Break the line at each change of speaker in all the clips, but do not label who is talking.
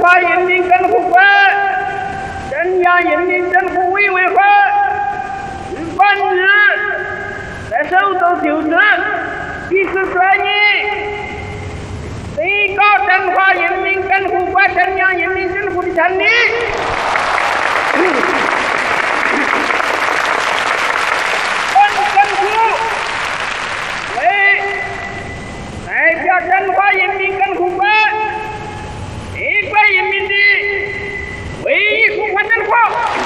华人民共和国中央人民政府委员会日本日在首都就是第14年最高中华人民共和国中央人民政府的成立。代表中华人民共和国全国人民的唯一中华政府。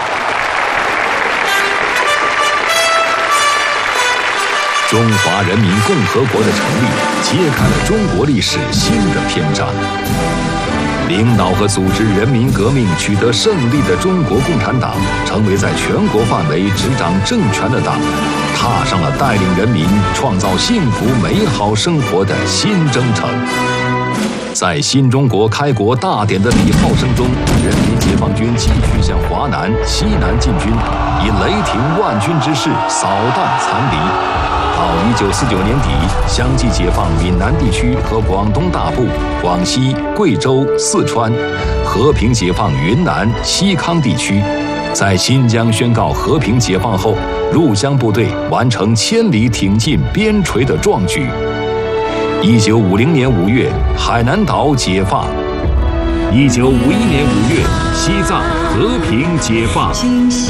中华人民共和国的成立，揭开了中国历史新的篇章。领导和组织人民革命取得胜利的中国共产党，成为在全国范围执掌政权的党，踏上了带领人民创造幸福美好生活的新征程。在新中国开国大典的礼炮声中，人民解放军继续向华南、西南进军，以雷霆万钧之势扫荡残敌。到1949年底，相继解放闽南地区和广东大部、广西、贵州、四川，和平解放云南、西康地区。在新疆宣告和平解放后，入湘部队完成千里挺进边陲的壮举。1950年5月，海南岛解放。1951年5月，西藏和平解放。